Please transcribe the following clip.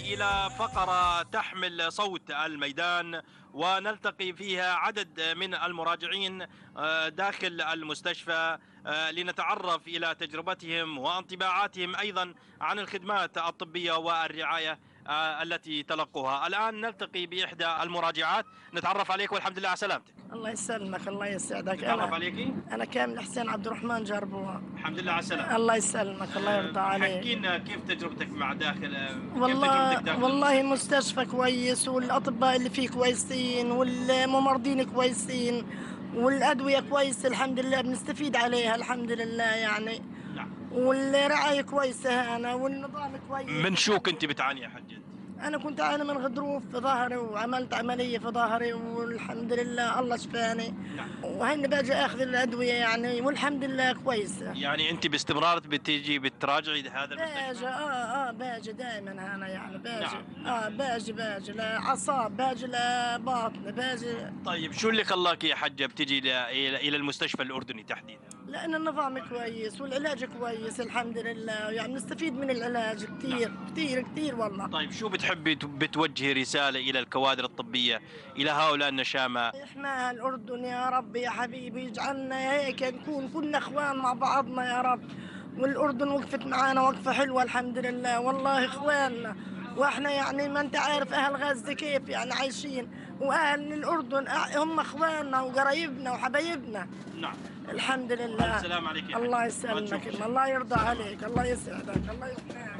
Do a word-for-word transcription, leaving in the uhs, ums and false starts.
إلى فقرة تحمل صوت الميدان ونلتقي فيها عدد من المراجعين آه، داخل المستشفى آه، لنتعرف إلى تجربتهم وانطباعاتهم أيضا عن الخدمات الطبية والرعاية آه، التي تلقوها. الآن نلتقي بإحدى المراجعات، نتعرف عليك والحمد لله على سلامتك. الله يسلمك، الله يسعدك. نتعرف انا عليكي. انا كامل حسين عبد الرحمن جربوها. الحمد لله على السلامة. الله يسلمك، الله يرضى عليك. حكينا كيف تجربتك مع داخل كيف والله تجربتك داخل والله مستشفى كويس، والاطباء اللي فيه كويسين، والممرضين كويسين، والادويه كويسه الحمد لله، بنستفيد عليها الحمد لله يعني. نعم. والرعايه كويسه هنا، والنظام كويس. من شو كنت بتعاني يا حجة؟ أنا كنت أعاني من غضروف في ظهري، وعملت عملية في ظهري والحمد لله الله شفاني. نعم. وهين باجي آخذ الأدوية يعني، والحمد لله كويسة. يعني أنت باستمرار بتيجي بتراجعي هذا المستشفى؟ باجي آه آه باجي دائما أنا يعني باجي. نعم. آه باجي باجي لأعصاب، باجي لباطن، باجي. طيب شو اللي خلاك يا حجة بتجي إلى إلى المستشفى الأردني تحديدا؟ لأن النظام كويس والعلاج كويس الحمد لله، يعني نستفيد من العلاج كثير. نعم. كثير كثير والله. طيب شو بتحبي بتوجهي رسالة إلى الكوادر الطبية، إلى هؤلاء النشامى؟ إحنا الأردن يا رب يا حبيبي، اجعلنا هيك نكون كلنا إخوان مع بعضنا يا رب. والأردن وقفت معانا وقفة حلوة الحمد لله، والله إخواننا. واحنا يعني ما انت عارف اهل غزة كيف يعني عايشين، واهل الأردن هم اخواننا وقرايبنا وحبايبنا. نعم. الحمد لله. السلام عليك يا الله يسلمك، الله يرضى عليك، الله يسعدك، الله يسلمك.